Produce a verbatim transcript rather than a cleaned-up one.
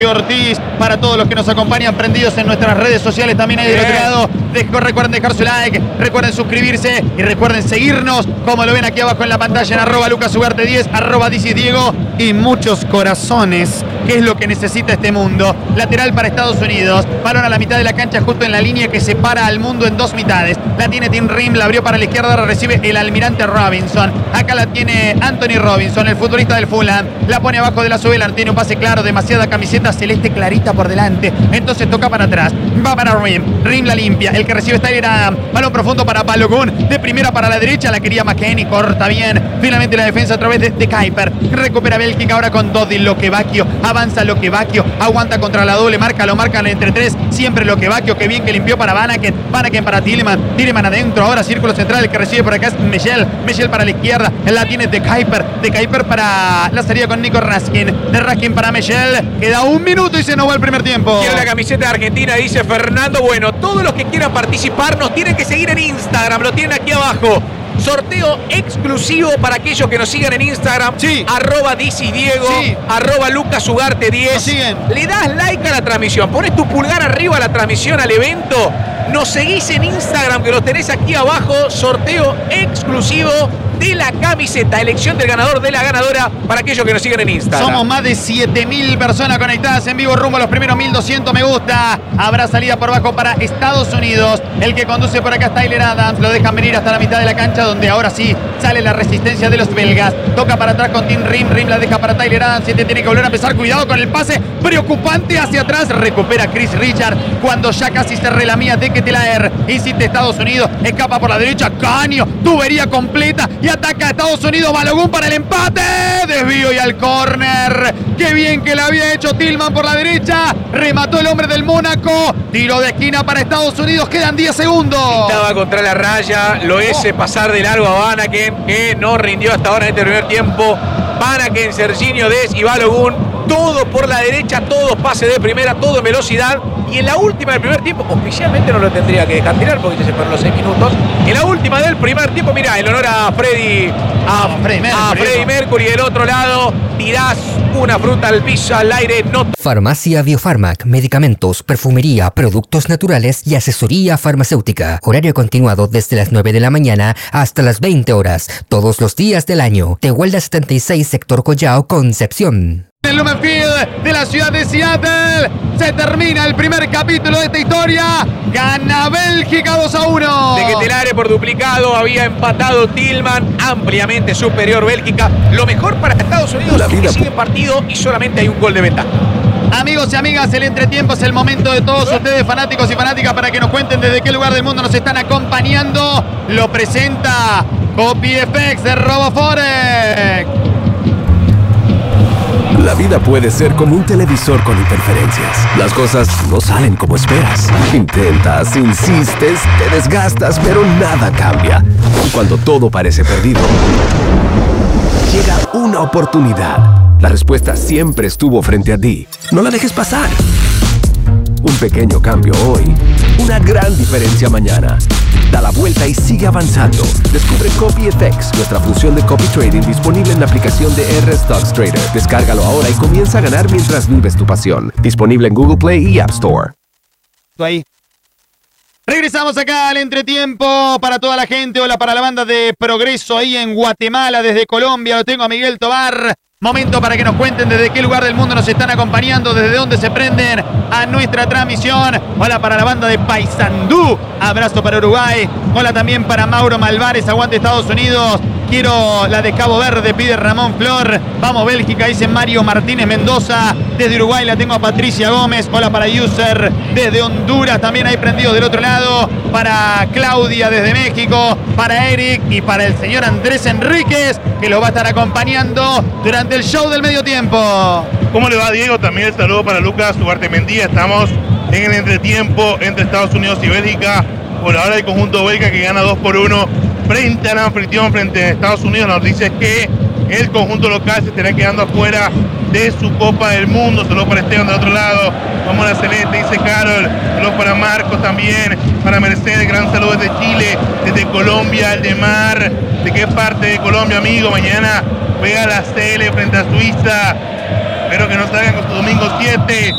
Ortiz, para todos los que nos acompañan prendidos en nuestras redes sociales, también hay del otro lado. Dejo, recuerden dejar su like, recuerden suscribirse y recuerden seguirnos, como lo ven aquí abajo en la pantalla, en arroba lucasugarte diez, arroba Diego y muchos corazones, que es lo que necesita este mundo. Lateral para Estados Unidos, balón a la mitad de la cancha, justo en la línea que separa al mundo en dos mitades. La tiene Tim Rim, la abrió para la izquierda, la recibe el almirante Robinson. Acá la tiene Anthony Robinson, el futbolista del Fulham. La pone abajo de la suela, tiene un pase claro, demasiada camiseta celeste clarita por delante. Entonces toca para atrás, va para Rim. Rim la limpia, el que recibe está Tyler Adams. Balón profundo para Balogun, de primera para la derecha, la quería McKennie, corta bien. Finalmente la defensa a través de, de Kuiper. Recupera Bélgica ahora con Dodi Loquevacchio. Avanza Loquevacchio, aguanta contra la doble marca, lo marcan entre tres. Siempre Loquevacchio, que bien que limpió para Vanaken. Vanaken para Tielemans, Tielemans adentro. Ahora círculo central, el que recibe por acá es Michel. Michel para la izquierda, la tiene de Kuiper. De Kuiper para la salida con Nico Raskin. De Raskin para Michel. Queda un minuto y se nos va el primer tiempo. Quiero la camiseta de Argentina, dice Fernando. Bueno, todos los que quieran participar nos tienen que seguir en Instagram, lo tienen aquí abajo. Sorteo exclusivo para aquellos que nos sigan en Instagram. Sí. Arroba Diego, sí. Arroba lucasugarte diez. Le das like a la transmisión, pones tu pulgar arriba a la transmisión, al evento. Nos seguís en Instagram, que los tenés aquí abajo. Sorteo exclusivo de la camiseta, elección del ganador, de la ganadora, para aquellos que nos siguen en Instagram. Somos más de siete mil personas conectadas en vivo, rumbo a los primeros mil doscientos me gusta. Habrá salida por bajo para Estados Unidos. El que conduce por acá es Tyler Adams. Lo dejan venir hasta la mitad de la cancha, donde ahora sí sale la resistencia de los belgas. Toca para atrás con Tim Rim. Rim la deja para Tyler Adams. Siete tiene que volver a empezar. Cuidado con el pase preocupante hacia atrás. Recupera Chris Richard cuando ya casi se relamía de Ketelaer. Insiste Estados Unidos. Escapa por la derecha. Caño. Tubería completa. Y ataca a Estados Unidos. Balogun para el empate. Desvío y al córner. Qué bien que la había hecho Tillman por la derecha. Remató el hombre del Mónaco. Tiro de esquina para Estados Unidos. Quedan diez segundos. Estaba contra la raya. Lo ese pasar de largo a Vanaken, que no rindió hasta ahora en este primer tiempo. Vanaken, Serginho Dest y Balogun. Todo por la derecha, todos pase de primera, todo en velocidad. Y en la última del primer tiempo, oficialmente no lo tendría que dejar tirar porque ya se fueron los seis minutos. En la última del primer tiempo, mira, el honor a Freddy, a, no, Freddy Mercury, a Freddy Mercury. Del otro lado, tirás una fruta al piso, al aire. No. Farmacia Biofarmac, medicamentos, perfumería, productos naturales y asesoría farmacéutica. Horario continuado desde las nueve de la mañana hasta las veinte horas, todos los días del año. Tehuelda setenta y seis, sector Collao, Concepción. En el Lumen Field de la ciudad de Seattle se termina el primer capítulo de esta historia. Gana Bélgica dos a uno. De Ketelaere por duplicado, había empatado Tillman, ampliamente superior Bélgica. Lo mejor para Estados Unidos es que sigue partido y solamente hay un gol de ventaja. Amigos y amigas, el entretiempo es el momento de todos ustedes, fanáticos y fanáticas, para que nos cuenten desde qué lugar del mundo nos están acompañando. Lo presenta CopyFX de RoboForex. La vida puede ser como un televisor con interferencias. Las cosas no salen como esperas. Intentas, insistes, te desgastas, pero nada cambia. Y cuando todo parece perdido, llega una oportunidad. La respuesta siempre estuvo frente a ti. No la dejes pasar. Un pequeño cambio hoy, una gran diferencia mañana. Da la vuelta y sigue avanzando. Descubre CopyFX, nuestra función de copy trading disponible en la aplicación de R Stocks Trader. Descárgalo ahora y comienza a ganar mientras vives tu pasión. Disponible en Google Play y App Store. Ahí. Regresamos acá al entretiempo para toda la gente. Hola para la banda de Progreso ahí en Guatemala, desde Colombia. Lo tengo a Miguel Tobar. Momento para que nos cuenten desde qué lugar del mundo nos están acompañando, desde dónde se prenden a nuestra transmisión. Hola para la banda de Paysandú, abrazo para Uruguay. Hola también para Mauro Malvares, aguante Estados Unidos. Quiero la de Cabo Verde, pide Ramón Flor. Vamos Bélgica, dice Mario Martínez Mendoza. Desde Uruguay la tengo a Patricia Gómez. Hola para User desde Honduras, también ahí prendido del otro lado. Para Claudia desde México, para Eric y para el señor Andrés Enríquez, que lo va a estar acompañando durante el show del medio tiempo. ¿Cómo le va, Diego? También el saludo para Lucas Ugarte Mendía. Estamos en el entretiempo entre Estados Unidos y Bélgica. Por ahora el conjunto belga que gana dos por uno frente al anfitrión, frente a Estados Unidos. Nos dice que el conjunto local se estará quedando afuera de su Copa del Mundo. Saludos para Esteban del otro lado. Vamos a la celeste, dice Carol. Saludos para Marcos también. Para Mercedes, gran saludo desde Chile, desde Colombia, Aldemar. ¿De qué parte de Colombia, amigo? Mañana juega la C L frente a Suiza. Espero que no salgan con su domingo siete.